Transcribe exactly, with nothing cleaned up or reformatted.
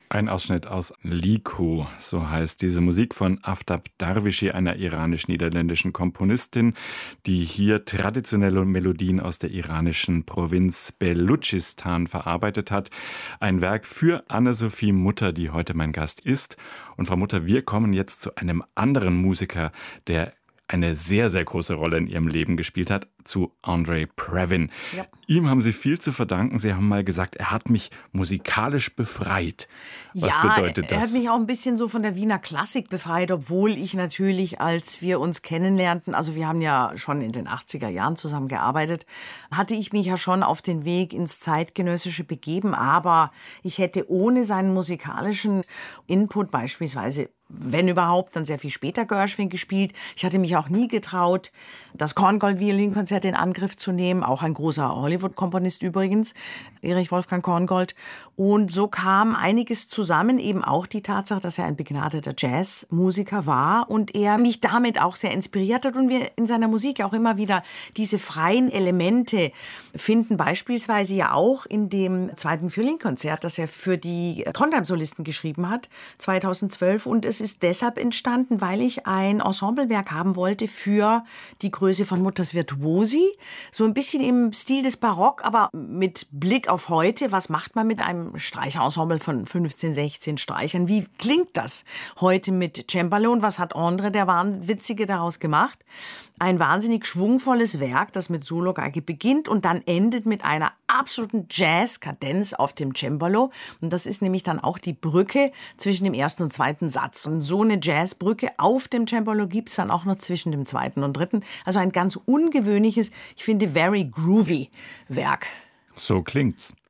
Ein Ausschnitt aus Liku, so heißt diese Musik von Aftab Darwishi, einer iranisch-niederländischen Komponistin, die hier traditionelle Melodien aus der iranischen Provinz Belutschistan verarbeitet hat. Ein Werk für Anne-Sophie Mutter, die heute mein Gast ist. Und Frau Mutter, wir kommen jetzt zu einem anderen Musiker, der eine sehr, sehr große Rolle in Ihrem Leben gespielt hat, zu Andre Previn. Ja. Ihm haben Sie viel zu verdanken. Sie haben mal gesagt, er hat mich musikalisch befreit. Was ja, bedeutet das? Er hat mich auch ein bisschen so von der Wiener Klassik befreit, obwohl ich natürlich, als wir uns kennenlernten, also wir haben ja schon in den achtziger Jahren zusammen gearbeitet, hatte ich mich ja schon auf den Weg ins Zeitgenössische begeben, aber ich hätte ohne seinen musikalischen Input beispielsweise, wenn überhaupt, dann sehr viel später Gershwin gespielt. Ich hatte mich auch nie getraut, das Korngold-Violinkonzert in Angriff zu nehmen. Auch ein großer Hollywood-Komponist übrigens, Erich Wolfgang Korngold. Und so kam einiges zusammen, eben auch die Tatsache, dass er ein begnadeter Jazzmusiker war und er mich damit auch sehr inspiriert hat und wir in seiner Musik auch immer wieder diese freien Elemente finden, beispielsweise ja auch in dem zweiten Violinkonzert, das er für die Trondheim-Solisten geschrieben hat, zweitausendzwölf. Und es ist deshalb entstanden, weil ich ein Ensemblewerk haben wollte für die Größe von Mutters Virtuosi. So ein bisschen im Stil des Barock, aber mit Blick auf heute. Was macht man mit einem Streicherensemble von fünfzehn, sechzehn Streichern? Wie klingt das heute mit Cembalo? Und was hat Andre, der Wahnwitzige, daraus gemacht? Ein wahnsinnig schwungvolles Werk, das mit Sologeige beginnt und dann endet mit einer absoluten Jazz-Kadenz auf dem Cembalo. Und das ist nämlich dann auch die Brücke zwischen dem ersten und zweiten Satz. Und so eine Jazzbrücke auf dem Cembalo gibt es dann auch noch zwischen dem zweiten und dritten. Also ein ganz ungewöhnliches, ich finde, very groovy Werk. So klingt's.